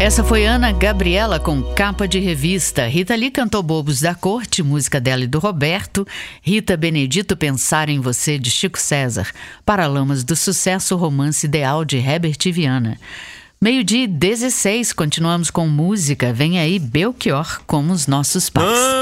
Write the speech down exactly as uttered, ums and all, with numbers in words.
Essa foi Ana Gabriela com Capa de Revista. Rita Lee cantou Bobos da Corte, música dela e do Roberto. Rita Benedito, Pensar em Você, de Chico César. Paralamas do Sucesso, Romance Ideal, de Herbert e Viana. Meio-dia e dezesseis, continuamos com música. Vem aí Belchior, Como os Nossos Pais.